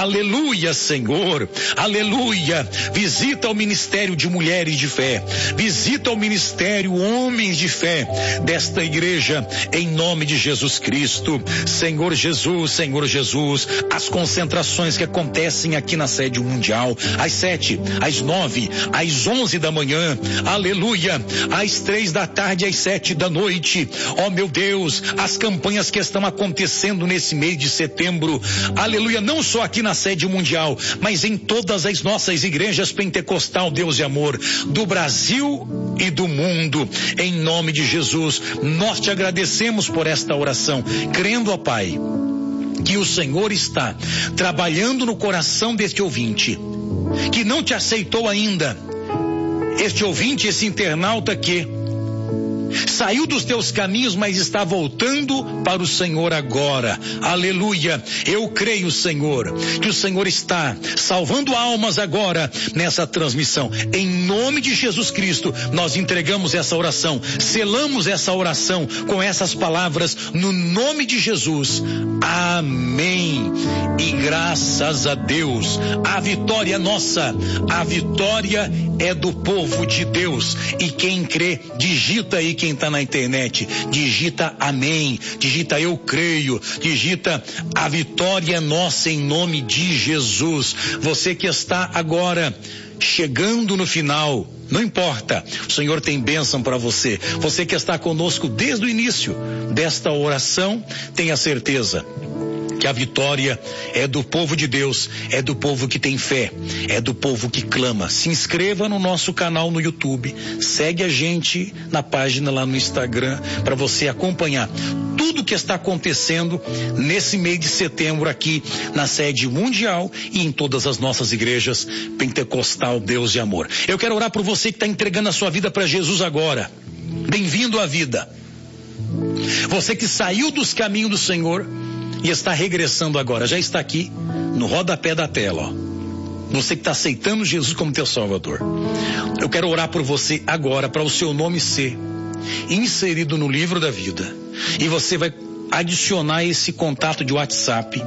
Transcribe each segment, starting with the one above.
Aleluia, Senhor, aleluia. Visita o ministério de mulheres de fé, visita o ministério homens de fé desta igreja, em nome de Jesus Cristo. Senhor Jesus, as concentrações que acontecem aqui na sede mundial, às 7, às 9, às 11 da manhã, aleluia, às 3 da tarde, às 7 da noite, ó meu Deus, as campanhas que estão acontecendo nesse mês de setembro, aleluia, não só aqui na sede mundial, mas em todas as nossas igrejas pentecostal, Deus e amor, do Brasil e do mundo, em nome de Jesus, nós te agradecemos por esta oração, crendo, ó Pai, que o Senhor está trabalhando no coração deste ouvinte, que não te aceitou ainda, este ouvinte, esse internauta que saiu dos teus caminhos, mas está voltando para o Senhor agora. Aleluia. Eu creio, Senhor, que o Senhor está salvando almas agora nessa transmissão. Em nome de Jesus Cristo, nós entregamos essa oração, selamos essa oração com essas palavras no nome de Jesus. Amém. E graças a Deus, a vitória é nossa, a vitória é do povo de Deus. E quem crê, digita aí, quem está na internet, digita amém, digita eu creio, digita a vitória é nossa em nome de Jesus. Você que está agora chegando no final, não importa, o Senhor tem bênção para você. Você que está conosco desde o início desta oração, tenha certeza que a vitória é do povo de Deus, é do povo que tem fé, é do povo que clama. Se inscreva no nosso canal no YouTube, segue a gente na página lá no Instagram, para você acompanhar tudo que está acontecendo nesse mês de setembro aqui na sede mundial e em todas as nossas igrejas pentecostal, Deus e amor. Eu quero orar por você que está entregando a sua vida para Jesus agora. Bem-vindo à vida. Você que saiu dos caminhos do Senhor e está regressando agora, já está aqui no rodapé da tela, ó. Você que está aceitando Jesus como teu Salvador. Eu quero orar por você agora, para o seu nome ser inserido no livro da vida. E você vai adicionar esse contato de WhatsApp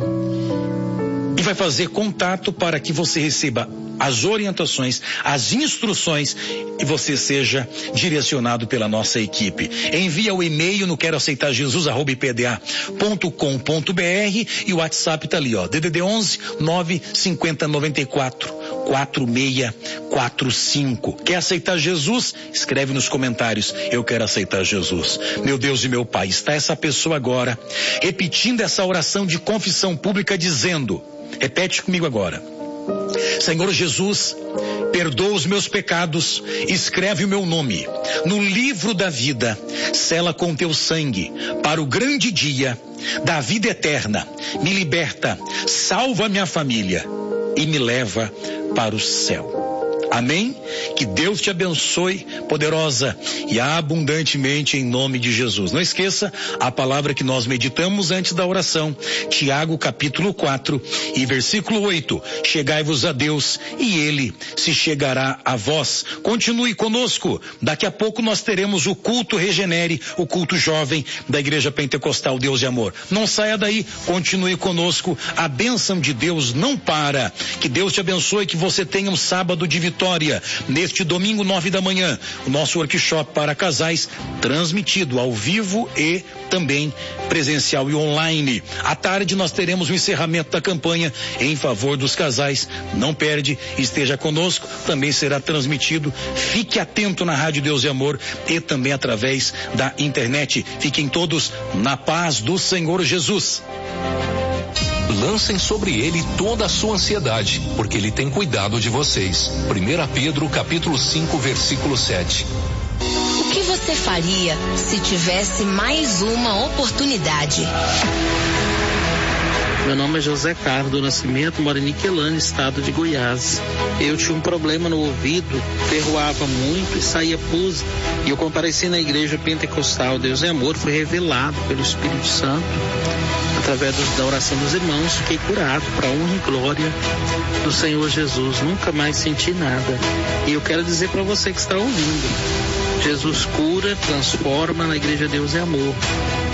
e vai fazer contato para que você receba as orientações, as instruções e você seja direcionado pela nossa equipe. Envia o e-mail no queroaceitajesus@ipda.com.br e o WhatsApp tá ali, ó, DDD 11 950 94 4645. Quer aceitar Jesus? Escreve nos comentários, eu quero aceitar Jesus. Meu Deus e meu Pai, está essa pessoa agora repetindo essa oração de confissão pública dizendo, repete comigo agora: Senhor Jesus, perdoa os meus pecados, escreve o meu nome no livro da vida, sela com teu sangue para o grande dia da vida eterna, me liberta, salva minha família e me leva para o céu. Amém? Que Deus te abençoe poderosa e abundantemente em nome de Jesus. Não esqueça a palavra que nós meditamos antes da oração. Tiago capítulo 4 e versículo 8. Chegai-vos a Deus e Ele se chegará a vós. Continue conosco. Daqui a pouco nós teremos o culto Regenere, o culto jovem da Igreja Pentecostal Deus e Amor. Não saia daí, continue conosco. A bênção de Deus não para. Que Deus te abençoe, que você tenha um sábado de vitória. Neste domingo, 9 da manhã, o nosso workshop para casais, transmitido ao vivo e também presencial e online. À tarde nós teremos o encerramento da campanha em favor dos casais. Não perde, esteja conosco, também será transmitido. Fique atento na Rádio Deus e Amor e também através da internet. Fiquem todos na paz do Senhor Jesus. Lancem sobre ele toda a sua ansiedade, porque ele tem cuidado de vocês. 1 Pedro capítulo 5, versículo 7. O que você faria se tivesse mais uma oportunidade? Meu nome é José Carlos do Nascimento, moro em Niquelândia, estado de Goiás. Eu tinha um problema no ouvido, ferroava muito e saía pus. E eu compareci na igreja pentecostal Deus é Amor, foi revelado pelo Espírito Santo. Através da oração dos irmãos, fiquei curado para a honra e glória do Senhor Jesus. Nunca mais senti nada. E eu quero dizer para você que está ouvindo, Jesus cura, transforma, na igreja Deus é Amor.